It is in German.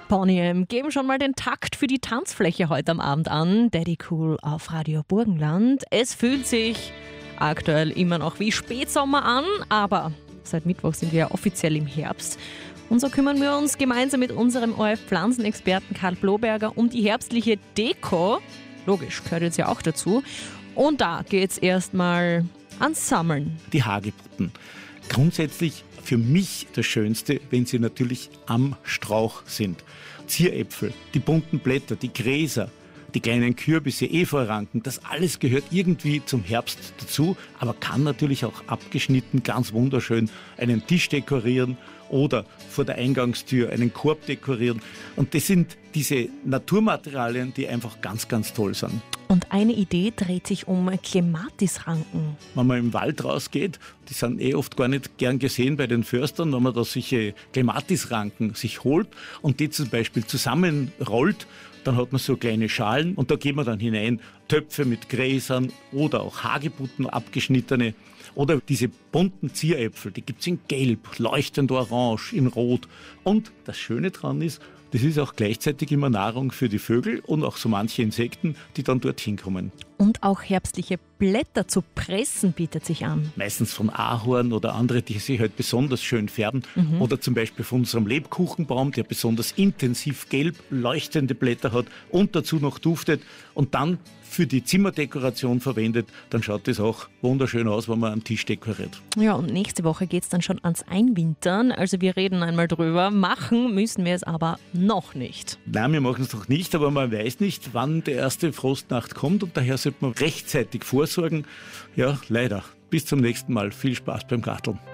Boney M geben schon mal den Takt für die Tanzfläche heute am Abend an. Daddy Cool auf Radio Burgenland. Es fühlt sich aktuell immer noch wie Spätsommer an, aber seit Mittwoch sind wir ja offiziell im Herbst. Und so kümmern wir uns gemeinsam mit unserem ORF-Pflanzenexperten Karl Bloberger um die herbstliche Deko. Logisch, gehört jetzt ja auch dazu. Und da geht's erstmal ans Sammeln. Die Hagebutten. Grundsätzlich für mich das Schönste, wenn sie natürlich am Strauch sind. Zieräpfel, die bunten Blätter, die Gräser, die kleinen Kürbisse, Efeuranken, das alles gehört irgendwie zum Herbst dazu, aber kann natürlich auch abgeschnitten ganz wunderschön einen Tisch dekorieren oder vor der Eingangstür einen Korb dekorieren. Und das sind diese Naturmaterialien, die einfach ganz, ganz toll sind. Und eine Idee dreht sich um Clematisranken. Wenn man im Wald rausgeht, die sind oft gar nicht gern gesehen bei den Förstern, wenn man da solche Clematisranken sich holt und die zum Beispiel zusammenrollt, dann hat man so kleine Schalen und da geben wir dann hinein Töpfe mit Gräsern oder auch Hagebutten abgeschnittene oder diese bunten Zieräpfel, die gibt es in Gelb, leuchtend Orange, in Rot. Und das Schöne dran ist, das ist auch gleichzeitig immer Nahrung für die Vögel und auch so manche Insekten, die dann dorthin kommen. Und auch herbstliche Blätter zu pressen bietet sich an. Meistens von Ahorn oder andere, die sich halt besonders schön färben. Oder zum Beispiel von unserem Lebkuchenbaum, der besonders intensiv gelb leuchtende Blätter hat und dazu noch duftet und dann für die Zimmerdekoration verwendet, dann schaut das auch wunderschön aus, wenn man einen Tisch dekoriert. Ja, und nächste Woche geht es dann schon ans Einwintern. Also wir reden einmal drüber. Machen müssen wir es aber noch nicht. Nein, wir machen es noch nicht, aber man weiß nicht, wann die erste Frostnacht kommt und daher sollte man rechtzeitig vorsorgen. Ja, leider. Bis zum nächsten Mal. Viel Spaß beim Garteln.